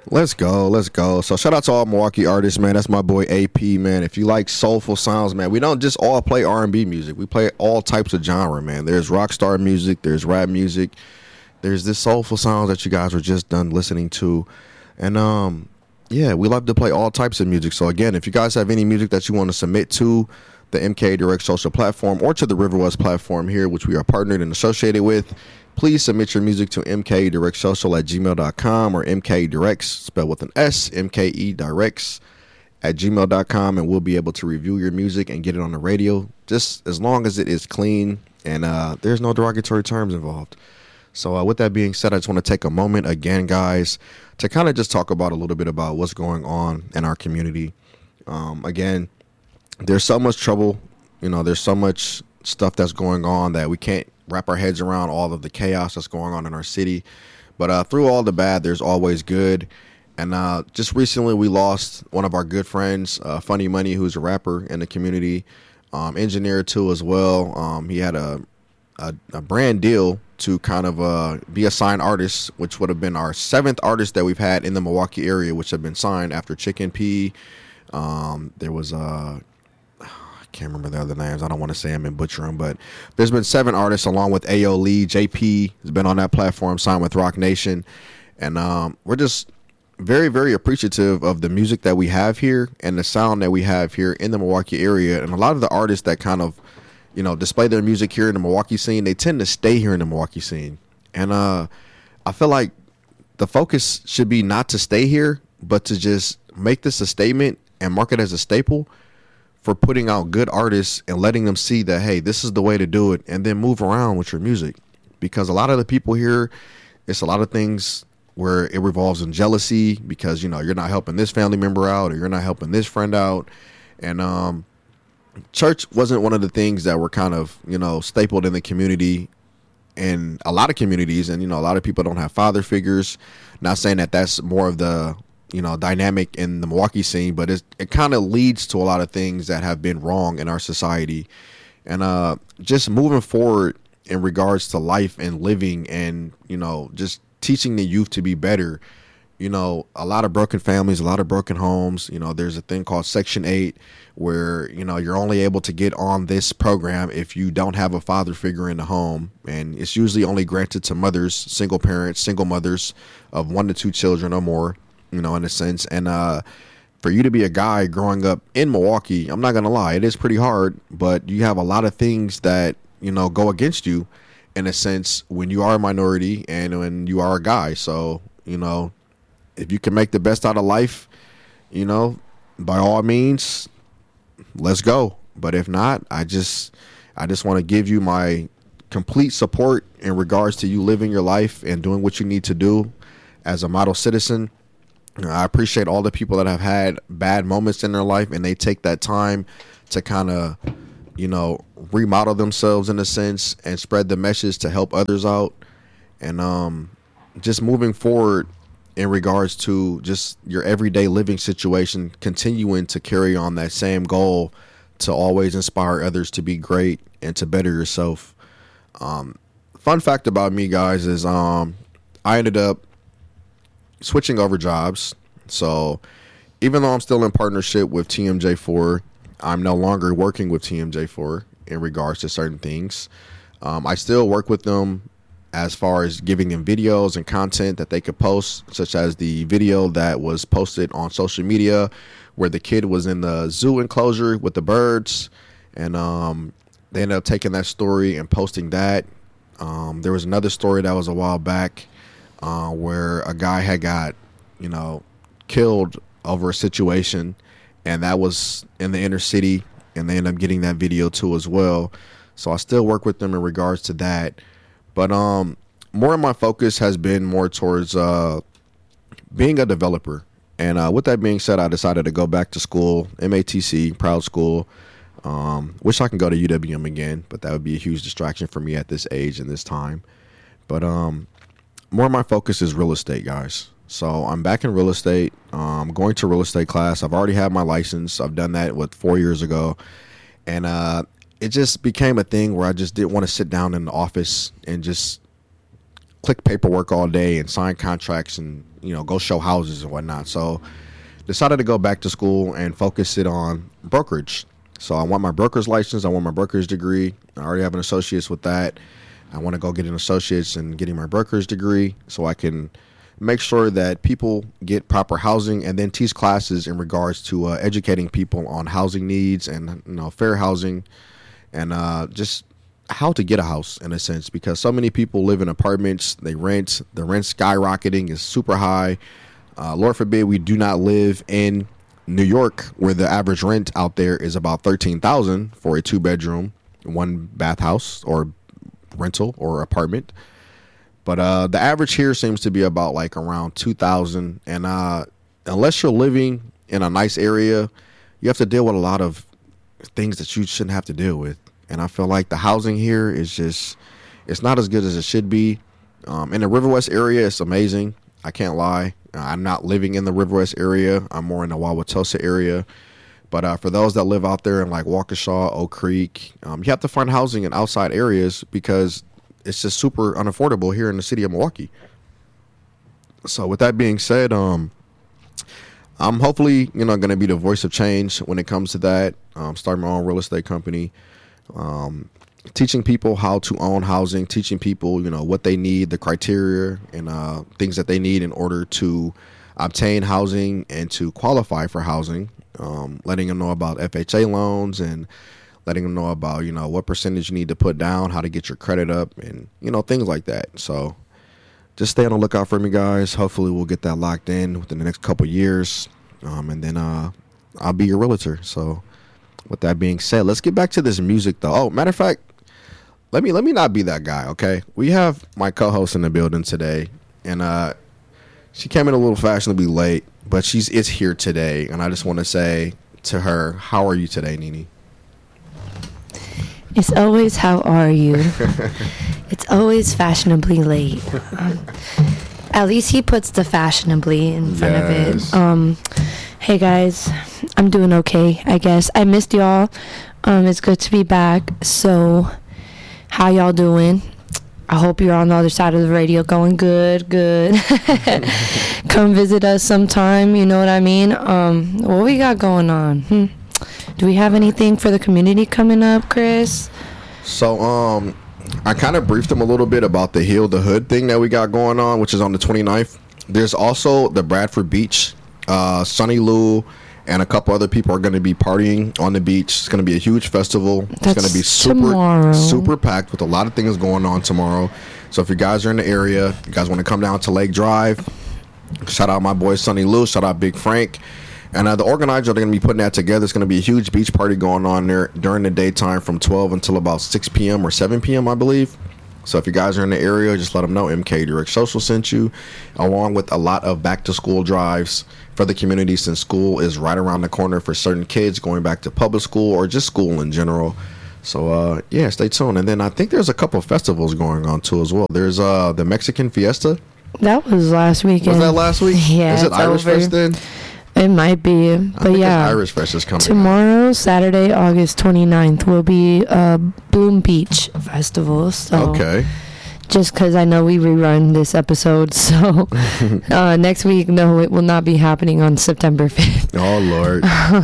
Let's go, let's go. So shout out to all Milwaukee artists, man. That's my boy AP, man. If you like soulful sounds, man, we don't just all play R&B music. We play all types of genre, man. There's rock star music, there's rap music, there's this soulful sounds that you guys were just done listening to. And yeah, we love to play all types of music. So again, if you guys have any music that you want to submit to the MK Direct social platform or to the River West platform here, which we are partnered and associated with, please submit your music to mkdirectsocial@gmail.com or mkdirects, spelled with an S, mkedirects@gmail.com, and we'll be able to review your music and get it on the radio, just as long as it is clean and there's no derogatory terms involved. So with that being said, I just want to take a moment again, guys, to kind of just talk about a little bit about what's going on in our community. Again, there's so much trouble, there's so much stuff that's going on that we can't wrap our heads around all of the chaos that's going on in our city. But through all the bad, there's always good. And just recently we lost one of our good friends, Funny Money, who's a rapper in the community, engineer too as well. He had a brand deal to kind of be a signed artist, which would have been our 7th artist that we've had in the Milwaukee area, which have been signed after Chicken P. There was can't remember the other names. I don't want to say them and butcher them, but there's been 7 artists along with A.O. Lee. JP has been on that platform, signed with Rock Nation. And we're just very, very appreciative of the music that we have here and the sound that we have here in the Milwaukee area. And a lot of the artists that kind of, display their music here in the Milwaukee scene, they tend to stay here in the Milwaukee scene. And I feel like the focus should be not to stay here, but to just make this a statement and mark it as a staple for putting out good artists and letting them see that, hey, this is the way to do it, and then move around with your music. Because a lot of the people here, it's a lot of things where it revolves in jealousy because, you're not helping this family member out or you're not helping this friend out. And church wasn't one of the things that were kind of, stapled in the community in a lot of communities. And, a lot of people don't have father figures. Not saying that that's more of the dynamic in the Milwaukee scene, but it kind of leads to a lot of things that have been wrong in our society. And just moving forward in regards to life and living and, just teaching the youth to be better. A lot of broken families, a lot of broken homes. There's a thing called Section 8 where, you're only able to get on this program if you don't have a father figure in the home. And it's usually only granted to mothers, single parents, single mothers of 1 to 2 children or more. In a sense. And for you to be a guy growing up in Milwaukee, I'm not going to lie, it is pretty hard, but you have a lot of things that, go against you in a sense when you are a minority and when you are a guy. So, if you can make the best out of life, by all means, let's go. But if not, I just want to give you my complete support in regards to you living your life and doing what you need to do as a model citizen. I appreciate all the people that have had bad moments in their life and they take that time to kind of, remodel themselves in a sense and spread the message to help others out. And just moving forward in regards to just your everyday living situation, continuing to carry on that same goal to always inspire others to be great and to better yourself. Fun fact about me, guys, is I ended up switching over jobs. So even though I'm still in partnership with TMJ4, I'm no longer working with TMJ4 in regards to certain things. I still work with them as far as giving them videos and content that they could post, such as the video that was posted on social media where the kid was in the zoo enclosure with the birds. And they ended up taking that story and posting that. There was another story that was a while back where a guy had got, killed over a situation, and that was in the inner city, and they ended up getting that video too as well. So I still work with them in regards to that. But more of my focus has been more towards being a developer. And with that being said, I decided to go back to school, MATC, proud school. Wish I can go to UWM again, but that would be a huge distraction for me at this age and this time. But more of my focus is real estate, guys. So I'm back in real estate. I'm going to real estate class. I've already had my license. I've done that 4 years ago. And it just became a thing where I just didn't want to sit down in the office and just click paperwork all day and sign contracts and, go show houses and whatnot. So decided to go back to school and focus it on brokerage. So I want my broker's license. I want my broker's degree. I already have an associate's with that. I want to go get an associate's and getting my broker's degree so I can make sure that people get proper housing, and then teach classes in regards to educating people on housing needs and fair housing, and just how to get a house in a sense, because so many people live in apartments. They rent. The rent skyrocketing is super high. Lord forbid we do not live in New York, where the average rent out there is about $13,000 for a 2-bedroom, 1-bath house or rental or apartment. But the average here seems to be about like around 2,000. And unless you're living in a nice area, you have to deal with a lot of things that you shouldn't have to deal with. And I feel like the housing here is just, it's not as good as it should be. In the River West area, it's amazing. I can't lie. I'm not living in the River West area. I'm more in the Wauwatosa area. But for those that live out there in like Waukesha, Oak Creek, you have to find housing in outside areas because it's just super unaffordable here in the city of Milwaukee. So with that being said, I'm hopefully, going to be the voice of change when it comes to that. Starting my own real estate company, teaching people how to own housing, teaching people, what they need, the criteria and things that they need in order to obtain housing and to qualify for housing, letting them know about FHA loans and letting them know about, what percentage you need to put down, how to get your credit up, and, things like that. So just stay on the lookout for me, guys. Hopefully we'll get that locked in within the next couple years. And then I'll be your realtor. So with that being said, let's get back to this music, though. Oh, matter of fact, let me not be that guy, okay? We have my co-host in the building today, and she came in a little fashionably late, but is here today. And I just want to say to her, how are you today, Nini? It's always, how are you? It's always fashionably late. At least he puts the fashionably in front of it. Hey guys, I'm doing okay, I guess. I missed y'all. It's good to be back. So, how y'all doing? I hope you're on the other side of the radio going good. Come visit us sometime, you know what I mean? What we got going on? Do we have anything for the community coming up, Chris? So, I kind of briefed them a little bit about the Heal the Hood thing that we got going on, which is on the 29th. There's also the Bradford Beach. Sunny Lou and a couple other people are going to be partying on the beach. It's going to be a huge festival. It's going to be super packed with a lot of things going on tomorrow. So if you guys are in the area, you guys want to come down to Lake Drive, shout out my boy Sunny Lou, shout out Big Frank. And the organizers are going to be putting that together. It's going to be a huge beach party going on there during the daytime from 12 until about 6 p.m. or 7 p.m., I believe. So if you guys are in the area, just let them know MK Direct Social sent you, along with a lot of back-to-school drives for the community, since school is right around the corner for certain kids going back to public school or just school in general. So, yeah, stay tuned. And then I think there's a couple of festivals going on, too, as well. There's the Mexican Fiesta. That was last weekend. Was that last week? Yeah, is it Irish Fest then? It might be, but yeah. Irish Fest is coming. Tomorrow, Saturday, August 29th, will be Bloom Beach Festival. So okay. Just because I know we rerun this episode, so next week, no, it will not be happening on September 5th. Oh, Lord.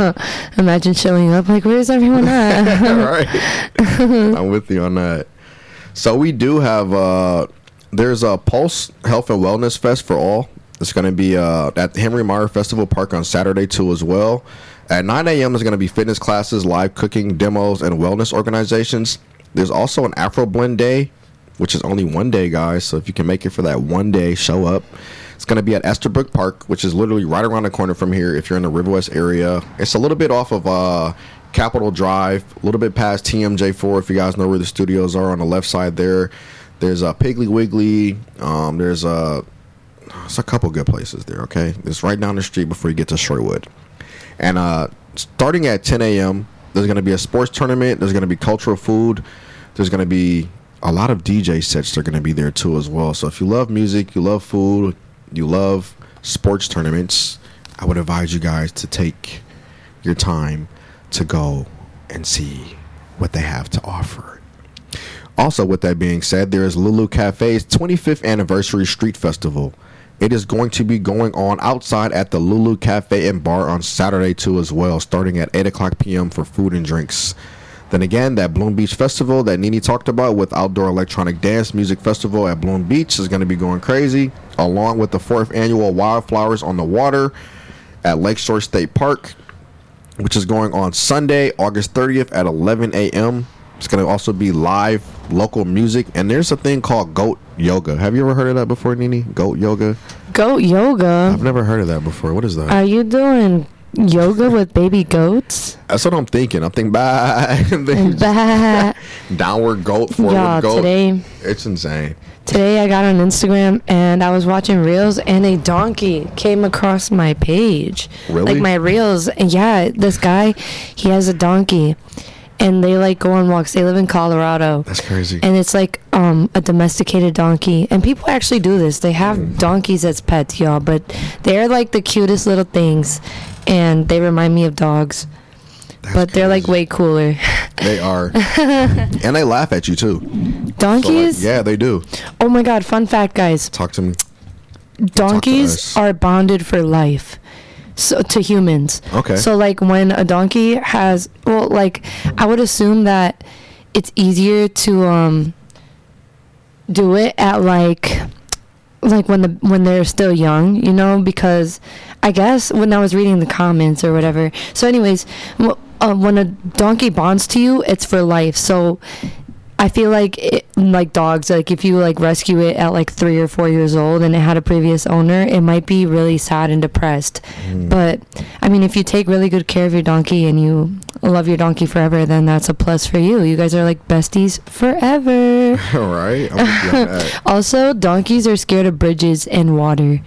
Imagine showing up like, where's everyone at? Right. I'm with you on that. So we do have, there's a Pulse Health and Wellness Fest for all. It's going to be at Henry Meyer Festival Park on Saturday, too, as well. At 9 a.m. is going to be fitness classes, live cooking, demos, and wellness organizations. There's also an Afro Blend Day, which is only one day, guys. So if you can make it for that one day, show up. It's going to be at Esterbrook Park, which is literally right around the corner from here if you're in the River West area. It's a little bit off of Capitol Drive, a little bit past TMJ4, if you guys know where the studios are on the left side there. There's a Piggly Wiggly. There's a couple good places there, okay? It's right down the street before you get to Sherwood. And starting at 10 a.m., there's going to be a sports tournament. There's going to be cultural food. There's going to be a lot of DJ sets that are going to be there, too, as well. So if you love music, you love food, you love sports tournaments, I would advise you guys to take your time to go and see what they have to offer. Also, with that being said, there is Lulu Cafe's 25th anniversary street festival. It is going to be going on outside at the Lulu Cafe and Bar on Saturday too as well, starting at 8 o'clock p.m. for food and drinks. Then again, that Bloom Beach Festival that Nene talked about with Outdoor Electronic Dance Music Festival at Bloom Beach is going to be going crazy, along with the 4th annual Wildflowers on the Water at Lakeshore State Park, which is going on Sunday, August 30th at 11 a.m. It's going to also be live local music, and there's a thing called Goat Yoga. Have you ever heard of that before, Nene? Goat Yoga? Goat Yoga? I've never heard of that before. What is that? Are you doing yoga with baby goats? That's what I'm thinking. I'm thinking, bye. Downward goat, forward goat. Today, it's insane. Today I got on Instagram and I was watching Reels and a donkey came across my page. Really? Like my Reels. And yeah, this guy, he has a donkey. And they like go on walks. They live in Colorado. That's crazy. And it's like a domesticated donkey. And people actually do this. They have donkeys as pets, y'all. But they're like the cutest little things. And they remind me of dogs. But they're like way cooler. They are. And they laugh at you too. Donkeys? So, like, yeah, they do. Oh my God, fun fact, guys. Talk to me. Donkeys are bonded for life. So to humans. Okay. So like when a donkey has, well, like I would assume that it's easier to do it at like when they're still young, you know, because I guess when I was reading the comments or whatever. So anyways, when a donkey bonds to you, it's for life. So I feel like like dogs, like if you like rescue it at like 3 or 4 years old and it had a previous owner, it might be really sad and depressed. But I mean, if you take really good care of your donkey and you love your donkey forever, then that's a plus for you. You guys are like besties forever. All right. Also, donkeys are scared of bridges and water.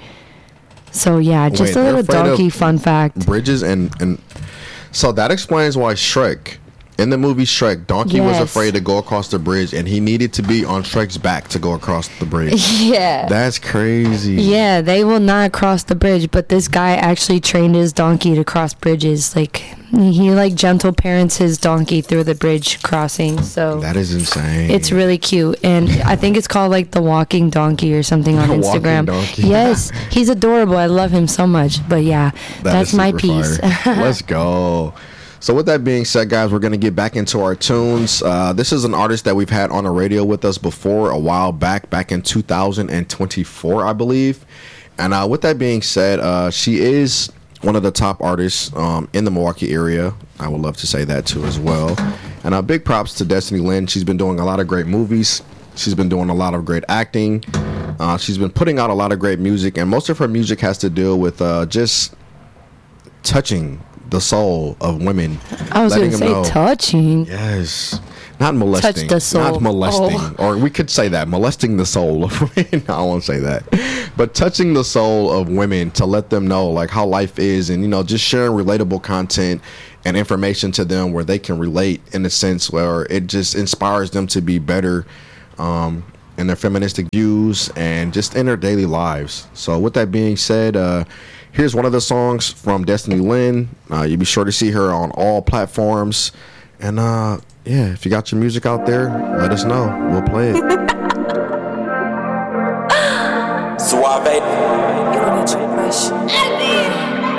So yeah, just a little donkey fun fact. Bridges and so that explains why Shrek, in the movie Shrek, Donkey was afraid to go across the bridge, and he needed to be on Shrek's back to go across the bridge. Yeah. That's crazy. Yeah, they will not cross the bridge, but this guy actually trained his donkey to cross bridges. Like, he, like, gentle parents his donkey through the bridge crossing, so... That is insane. It's really cute, and I think it's called, like, the Walking Donkey or something on Instagram. Walking Donkey. Yes, he's adorable. I love him so much, but yeah, that's my piece. Let's go. So with that being said, guys, we're going to get back into our tunes. This is an artist that we've had on the radio with us before a while back in 2024, I believe. And with that being said, she is one of the top artists in the Milwaukee area. I would love to say that too as well. And big props to Destiny Lynn. She's been doing a lot of great movies. She's been doing a lot of great acting. She's been putting out a lot of great music. And most of her music has to deal with just touching the soul of women. I was going to say touching. Yes. Not molesting. Touch the soul. Not molesting. Oh. Or we could say that. Molesting the soul of women. No, I won't say that. But touching the soul of women to let them know like how life is, and, you know, just sharing relatable content and information to them where they can relate in a sense where it just inspires them to be better in their feministic views and just in their daily lives. So with that being said, here's one of the songs from Destiny Lynn. You'll be sure to see her on all platforms. And yeah, if you got your music out there, let us know. We'll play it. Suave. You wanna try push?